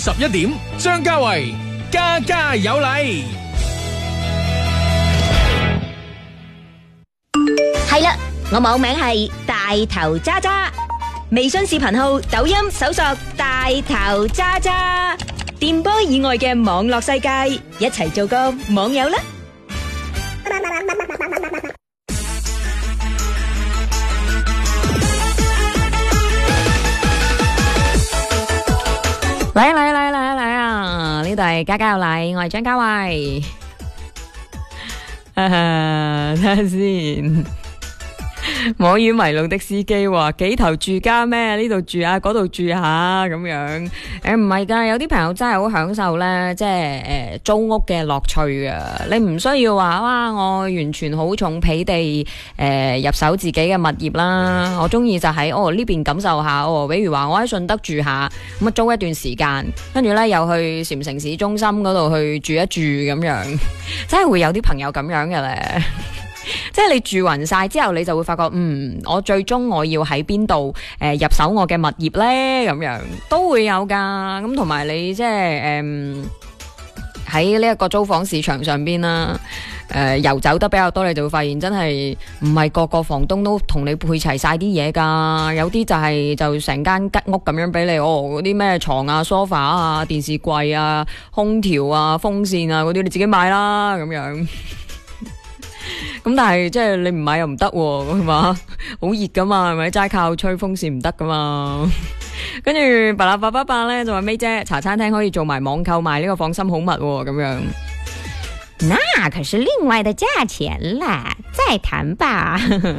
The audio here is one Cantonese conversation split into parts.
11點，張家維家家有禮。 係啦，我網名係大頭渣渣，微信視頻號、抖音搜索大頭渣渣，電波以外嘅網絡世界，一齊做個網友啦！嚟啊！呢度係家家有禮，我係張家維。睇下先。摸魚迷路的司機話：幾頭住家咩？呢度住下，嗰度住下咁樣。唔係噶，有啲朋友真係好享受咧，即係租屋嘅樂趣噶。你唔需要話哇，我完全好重皮地入手自己嘅物業啦。我中意就喺呢邊感受下比如話我喺順德住下，咁啊租一段時間，跟住咧又去禪城市中心嗰度去住一住咁樣，真係會有啲朋友咁樣嘅咧。即係你住勻晒之後，你就會發覺，我最終我要喺邊度入手我嘅物業呢？咁樣都會有噶。咁同埋你即係喺呢一個租房市場上邊啦，遊走得比較多，你就會發現真係唔係個個房東都同你配齊晒啲嘢噶。有啲就成間吉屋咁樣俾你，嗰啲咩床啊、梳化啊、電視櫃啊、空調啊、風扇啊嗰啲，你自己買啦咁樣。咁但係即係你唔買又唔得係嘛，好熱噶嘛，係咪？齋靠吹風扇唔得噶嘛。跟住巴拉巴巴巴咧就話May姐，茶餐廳可以做埋網購賣，呢個放心好密咁樣。那可是另外的價錢啦，再談吧。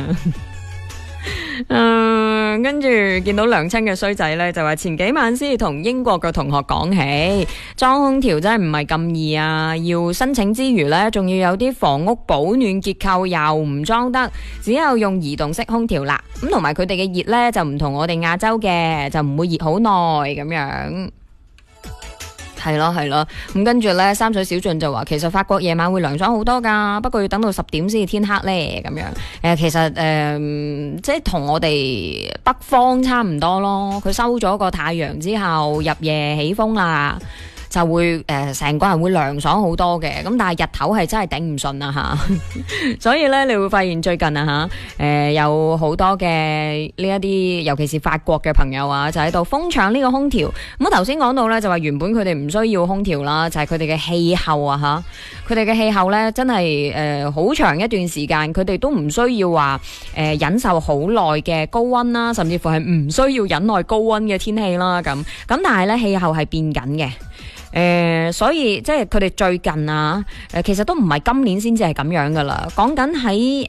跟住見到娘親嘅衰仔呢，就話前幾晚先同英國嘅同學講起，裝空調真係唔係咁易啊！要申請之餘呢，仲要有啲房屋保暖結構又唔裝得，只有用移動式空調啦。咁同埋佢哋嘅熱呢，就唔同我哋亞洲嘅，就唔會熱好耐咁樣。係咯，咁跟住呢，三水小俊就話其實法國夜晚會涼爽好多噶，不過要等到10點先至天黑呢。咁樣。其實即係同我哋北方差唔多咯。佢收咗個太陽之後，入夜起風啦，就會成個人會涼爽好多嘅。咁但係日頭係真係頂唔順啊吓。所以呢，你會發現最近啊有好多嘅呢一啲，尤其是法國嘅朋友啊，就喺度瘋搶呢個空調。咁我頭先講到呢，就話原本佢哋唔需要空調啦，就係佢哋嘅氣候啊吓。佢哋嘅氣候呢，真係好長一段時間，佢哋都唔需要話忍受好耐嘅高溫啦，甚至乎係唔需要忍耐高溫嘅天氣啦咁。但係呢，氣候係變緊嘅。所以即係佢哋最近啊，其實都唔係今年先至係咁樣噶啦。講緊喺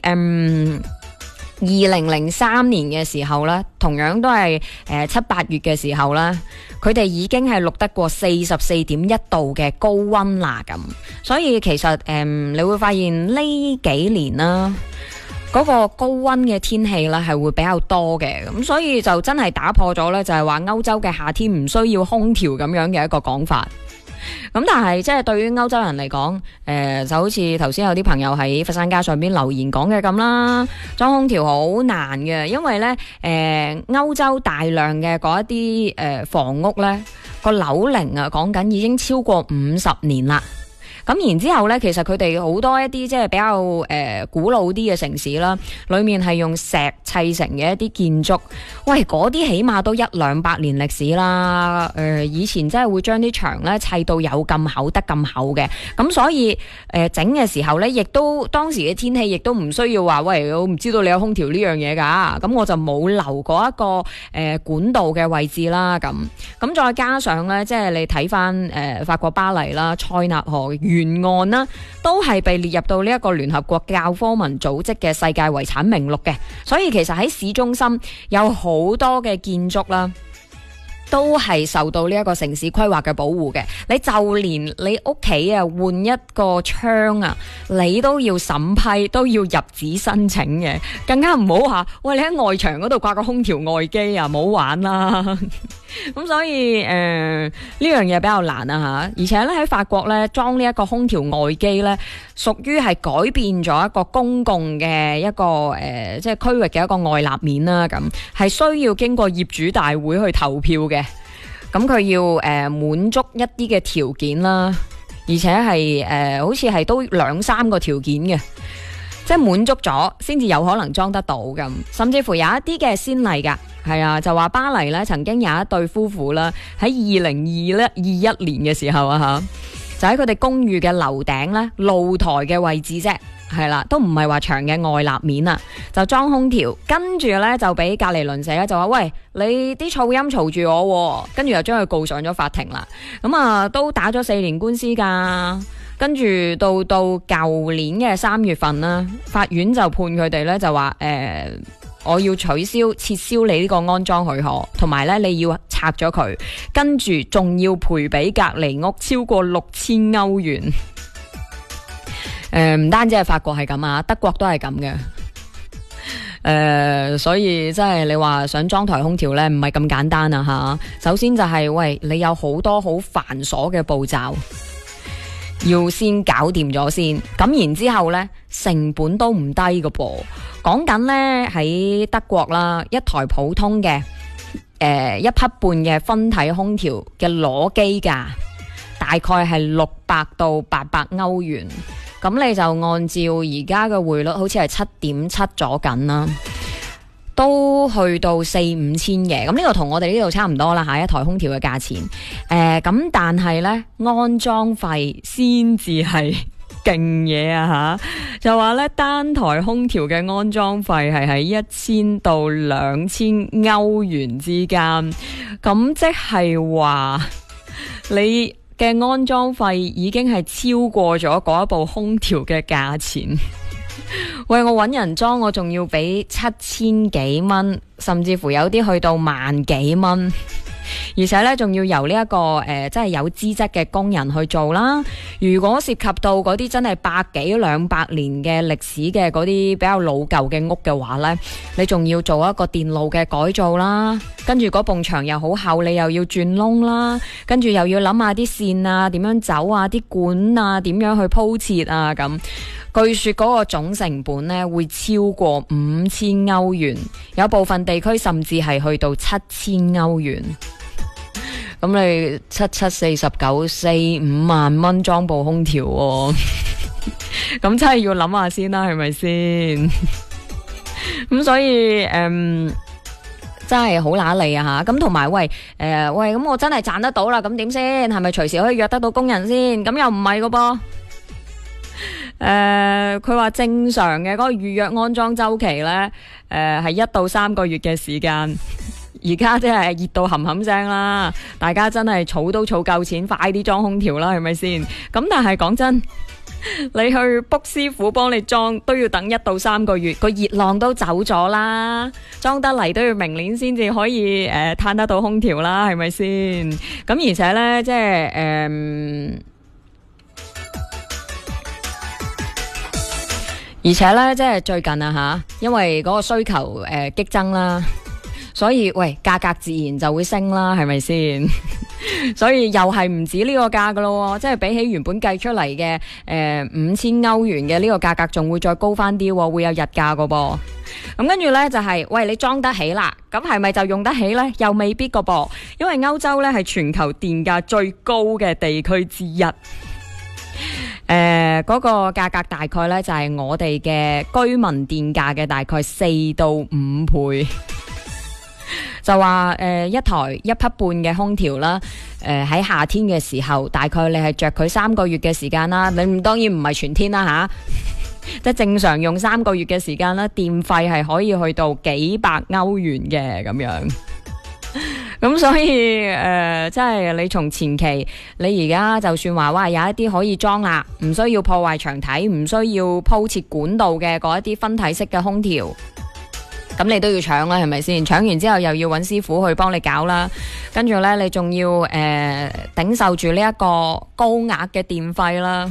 2003年嘅時候咧，同樣都係7、8月嘅時候咧，佢哋已經係錄得過44.1度嘅高溫啦咁。所以其實你會發現呢幾年啦，嗰個高溫嘅天氣咧係會比較多嘅。咁所以就真係打破咗咧，就係話歐洲嘅夏天唔需要空調咁樣嘅一個講法。咁但係即係對於歐洲人嚟講，就好似頭先有啲朋友喺佛山家上邊留言講嘅咁啦，裝空調好難嘅，因為咧歐洲大量嘅嗰一啲房屋咧個樓齡啊，講緊已經超過50年啦。咁然之後咧，其實佢哋好多一啲即係比較古老啲嘅城市啦，裏面係用石砌成嘅一啲建築，喂，嗰啲起碼都100-200年歷史啦。以前真係會將啲牆咧砌到有咁厚得咁厚嘅，咁所以整嘅時候咧，亦都當時嘅天氣亦都唔需要話喂，我唔知道你有空調呢樣嘢㗎，咁我就冇留過一個管道嘅位置啦。咁再加上咧，即係你睇翻法國巴黎啦、塞納河沿岸啦，都係被列入到呢一個聯合國教科文組織嘅世界遺產名錄嘅，所以其實喺市中心有好多嘅建築啦，都係受到呢一個城市規劃嘅保護嘅。你就連你屋企啊換一個窗啊，你都要審批，都要入紙申請嘅，更加唔好話喂，你喺外牆嗰度掛個空調外機啊，唔好玩啦。咁所以呢樣嘢比較難啊吓，而且咧喺法國咧裝呢一個空調外機咧，屬於係改變咗一個公共嘅一個即係區域嘅一個外立面啦，咁係需要經過業主大會去投票嘅。 咁佢要滿足一啲嘅條件啦，而且係好似係都2-3個條件嘅。即係滿足咗先至有可能裝得到咁，甚至乎有一啲嘅先例㗎，係啊，就話巴黎咧曾經有一對夫婦啦，喺2021年嘅時候啊就喺佢哋公寓嘅樓頂咧露台嘅位置啫，係啦，都唔係話牆嘅外立面啊，就裝空調，跟住咧就俾隔離鄰舍咧就話喂，你啲噪音嘈住我，跟住又將佢告上咗法庭啦，咁啊都打咗4年官司㗎。跟住到舊年嘅3月份啦，法院就判佢哋咧就話我要撤銷你呢個安裝許可，同埋咧你要拆咗佢，跟住仲要賠俾隔離屋超過6000歐元。唔單止係法國係咁啊，德國都係咁嘅。所以真係你話想裝台空調咧，唔係咁簡單啊吓。首先就係喂，你有好多好繁瑣嘅步驟。要先搞掂咗先，咁然之後呢，成本都唔低㗎噃。講緊呢，喺德國啦，一台普通嘅1匹半嘅分體空調嘅裸機價，大概係600到800歐元。咁你就按照而家嘅匯率，好似係7.7咗緊啦。都去到4-5千嘅，咁呢個同我哋呢度差唔多啦吓，一台空調嘅價錢。咁但係呢，安裝費先至係勁嘢啊吓，就話呢，單台空調嘅安裝費係喺1000到2000歐元之間，咁即係話你嘅安裝費已經係超過咗嗰一部空調嘅價錢。喂，我搵人裝，我仲要俾7000幾蚊，甚至乎有啲去到10000幾蚊，而且呢，仲要由呢一個即係有資質嘅工人去做啦。如果涉及到嗰啲真係100幾200年嘅歷史嘅嗰啲比較老舊嘅屋嘅話呢，你仲要做一個電路嘅改造啦，跟住嗰埲牆又好厚，你又要鑽窿啦，跟住又要諗下啲線啊點樣走啊，啲管啊點樣去鋪設啊咁。據說嗰個總成本呢會超過5000歐元，有部分地區甚至係去到7000歐元。咁你7-7-49-4-5萬蚊裝部空調喎，咁真係要諗下先啦，係咪先？咁所以真係好揦脷啊吓，咁同埋喂，咁我真係賺得到啦，咁點先？係咪隨時可以約得到工人先？咁又唔係噶噃。佢話正常嘅嗰個預約安裝周期呢，係1到3個月嘅時間。而家即係熱到冚冚聲啦，大家真係儲都儲夠錢，快啲裝空調啦，係咪先？咁但係講真，你去 book 師傅幫你裝都要等1到3個月，個熱浪都走咗啦，裝得嚟都要明年先至可以嘆得到空調啦，係咪先？咁而且呢，即係而且咧，即係最近啊吓，因為嗰個需求激增啦，所以喂價格自然就會升啦，係咪先？所以又係唔止呢個價噶咯，即係比起原本計出嚟嘅5000歐元嘅呢個價格，仲會再高翻啲，會有日價噶噃。咁跟住呢，就係喂你裝得起啦，咁係咪就用得起呢？又未必噶噃，因為歐洲呢係全球電價最高嘅地區之一。嗰個價格大概呢，就係我哋嘅居民電價嘅大概4到5倍。就話一台1匹半嘅空調啦，喺夏天嘅時候，大概你係着佢3個月嘅時間啦，你當然唔係全天啦吓，即係正常用3個月嘅時間啦，電費係可以去到幾百歐元嘅咁樣。咁所以即係你從前期，你而家就算話哇有一啲可以裝啦，唔需要破壞牆體，唔需要鋪設管道嘅嗰一啲分體式嘅空調，咁你都要搶啦，係咪先？搶完之後又要揾師傅去幫你搞啦，跟住呢，你仲要頂受住呢一個高額嘅電費啦。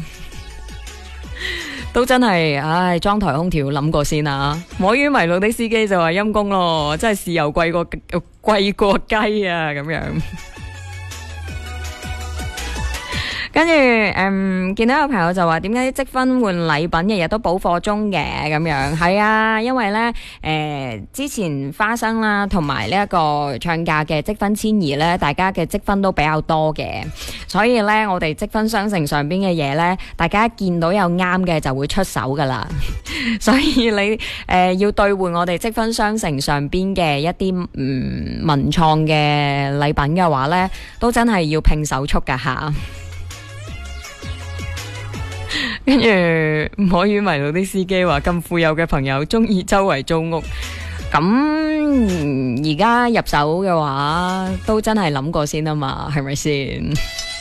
都真係，唉，裝台空調諗過先啊！摸魚迷路的司機就話陰公咯，真係豉油貴過雞啊咁樣。 跟住見到有朋友就話點解啲積分換禮品日日都補貨中嘅咁樣？係啊，因為咧之前花生啦同埋呢一個唱價嘅積分遷移咧，大家嘅積分都比較多嘅，所以咧我哋積分商城上邊嘅嘢咧，大家見到有啱嘅就會出手噶啦，所以你要兌換我哋積分商城上邊嘅一啲文創嘅禮品嘅話咧，都真係要拼手速噶吓。跟住唔可以迷路啲司機話咁富有嘅朋友中意周圍租屋，咁而家入手嘅話都真係諗過先啊嘛，係咪先？